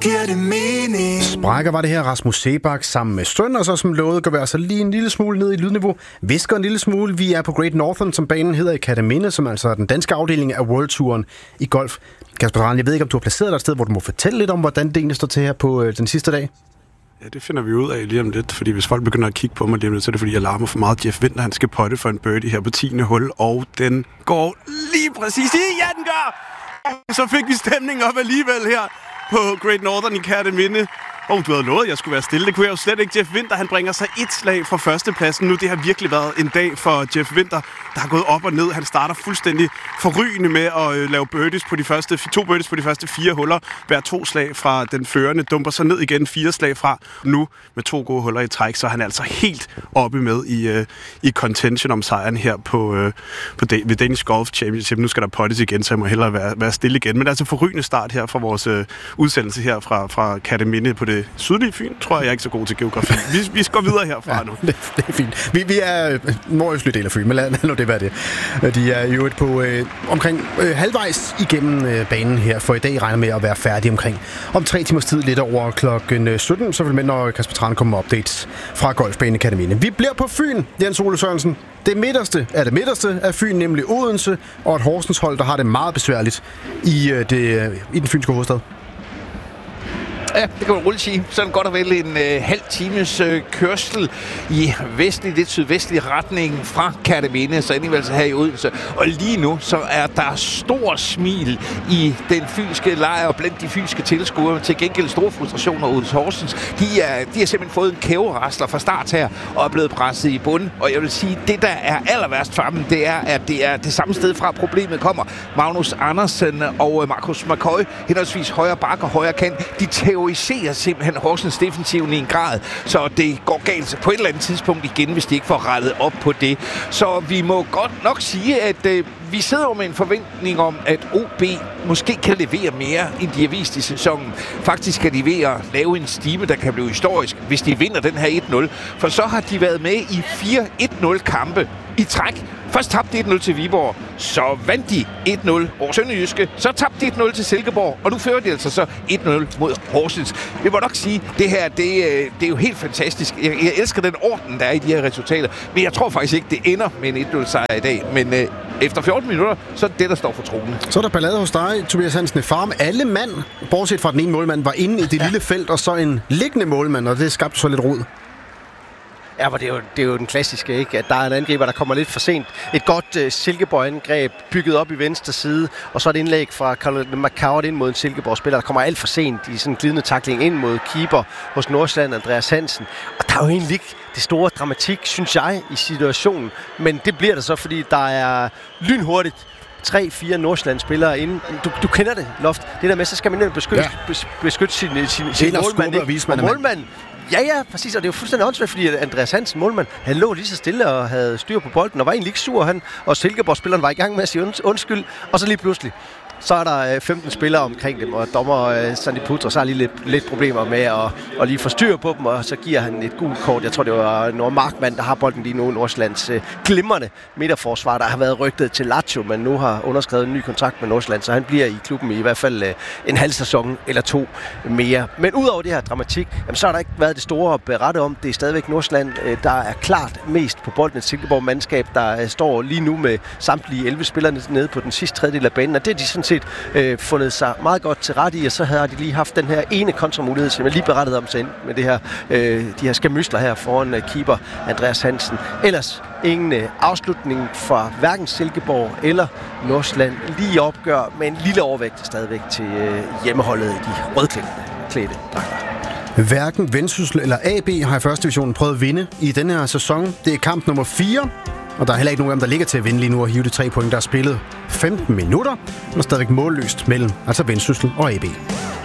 giver det mening. Sprækker var det her Rasmus Seebach sammen med Strøn, og så som lovet går vi altså lige en lille smule ned i lydniveau. Visker en lille smule. Vi er på Great Northern, som banen hedder i Kerteminde, som altså er den danske afdeling af World Touren i golf. Kasper Tran, jeg ved ikke, om du har placeret dig et sted, hvor du må fortælle lidt om, hvordan det egentlig står til her på den sidste dag. Ja, det finder vi ud af lige om lidt, fordi hvis folk begynder at kigge på mig lige om lidt, så er det fordi, jeg larmer for meget. Jeff Winther, han skal potte for en birdie her på 10. hul, og den går lige præcis i. Ja, den gør! Så fik vi stemning op alligevel her på Great Northern i Kerteminde. Du havde lovet, at jeg skulle være stille. Det kunne jeg jo slet ikke. Jeff Winther, han bringer sig et slag fra førstepladsen nu. Det har virkelig været en dag for Jeff Winther, der har gået op og ned. Han starter fuldstændig forrygende med at lave birdies på de første 2 birdies på de første 4 huller. Hver 2 slag fra den førende, dumper sig ned igen 4 slag fra. Nu med 2 gode huller i træk, så er han altså helt oppe med i contention om sejren her ved Danish Golf Championship. Nu skal der pottes igen, så jeg må hellere være stille igen. Men altså forrygende start her fra vores udsendelse her fra Kerteminde på det sydlige Fyn, tror jeg er ikke så god til geografi. Vi går videre herfra nu. Det er fint. Vi er nordøstlige del af Fyn, men lad nu det være det. De er jo på omkring halvvejs igennem banen her, for i dag regner med at være færdig om 3 timers tid, lidt over klokken 17, så vil med, når Kasper Tran kommer med updates fra golfbanen i Kerteminde. Vi bliver på Fyn, Jens Ole Sørensen. Det midterste af Fyn, nemlig Odense, og et Horsens hold, der har det meget besværligt i den fynske hovedstad. Ja, det kan man roligt sige. Sådan godt og vel en halv times kørsel i lidt sydvestlig retning fra Kerteminde, så alligevel her i Odense. Og lige nu, så er der stor smil i den fynske lejr og blandt de fynske tilskuere. Til gengæld store frustrationer hos Horsens. De har simpelthen fået en kæverasler fra start her og er blevet presset i bunden. Og jeg vil sige, det der er aller værst for dem, det er, at det er det samme sted fra problemet kommer. Magnus Andersen og Markus McCoy, henholdsvis højre bakke og højre kant, de terroriserer simpelthen Horsens defensiven i en grad, så det går galt på et eller andet tidspunkt igen, hvis de ikke får rettet op på det. Så vi må godt nok sige, at vi sidder med en forventning om, at OB måske kan levere mere, end de har vist i sæsonen. Faktisk kan de ved at lave en stime, der kan blive historisk, hvis de vinder den her 1-0. For så har de været med i 4 1-0 kampe i træk. Først tabte de 1-0 til Viborg, så vandt de 1-0 over Sønderjyske, så tabte de 1-0 til Silkeborg, og nu fører de altså så 1-0 mod Horsens. Vi må nok sige, det her, det er jo helt fantastisk. Jeg elsker den orden, der er i de her resultater, men jeg tror faktisk ikke, det ender med en 1-0 sejr i dag. Men efter 14 minutter, så er det, der står for tronen. Så er der ballade hos dig, Tobias Hansen i Farm. Alle mand, bortset fra den ene målmand, var inde i det lille felt, og så en liggende målmand, og det skabte så lidt rod. Ja, men det er jo den klassiske, ikke? At der er en angriber, der kommer lidt for sent. Et godt Silkeborg-angreb bygget op i venstre side, og så et indlæg fra Carl McCoward ind mod en Silkeborg-spiller, der kommer alt for sent i sådan en glidende tackling ind mod keeper hos Nordsjælland, Andreas Hansen. Og der er jo egentlig ikke det store dramatik, synes jeg, i situationen. Men det bliver der så, fordi der er lynhurtigt 3-4 Nordsjælland-spillere inde. Du kender det, Loft. Det der med, så skal man beskytte sin målmand. Målmand. Ja, præcis, og det er jo fuldstændig åndssvagt, fordi Andreas Hansen, målmand, han lå lige så stille og havde styr på bolden, og var egentlig ikke sur, og Silkeborg-spilleren var i gang med at sige undskyld, og så lige pludselig, så er der 15 spillere omkring dem, og dommer Sandy Putra, så har lige lidt problemer med at lige få styr på dem, og så giver han et gult kort. Jeg tror, det var Nord Markmann, der har bolden lige nu, Nordsjællands glimrende midterforsvar, der har været rygtet til Lazio, men nu har underskrevet en ny kontrakt med Nordsjælland, så han bliver i klubben i hvert fald en halv sæson eller 2 mere. Men udover det her dramatik, jamen, så har der ikke været det store at berette om. Det er stadigvæk Nordsjælland, der er klart mest på bolden. Et Silkeborg-mandskab, der står lige nu med samtlige 11 spillere nede på den sidste tredjedel af banen, og det er de sådan set fundet sig meget godt til ret i, og så har de lige haft den her ene kontramulighed, som jeg lige berettede om sig med det her, de her skamysler her foran keeper Andreas Hansen. Ellers ingen afslutning fra hverken Silkeborg eller Nordsjælland. Lige opgør med en lille overvægt stadigvæk til hjemmeholdet i de rødklædte dragter. Hverken Vendsyssel eller AB har i første divisionen prøvet at vinde i denne her sæson. Det er kamp nummer 4. Og der er heller ikke nogen af dem, der ligger til at vinde lige nu og hive de 3 point, der er spillet 15 minutter. Men stadigvæk målløst mellem altså Vendsyssel og AB.